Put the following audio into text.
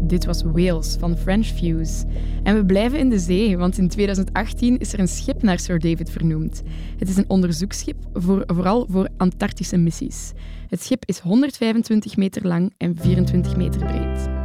Dit was Whales van French Fuse. En we blijven in de zee, want in 2018 is er een schip naar Sir David vernoemd. Het is een onderzoeksschip, vooral voor Antarctische missies. Het schip is 125 meter lang en 24 meter breed.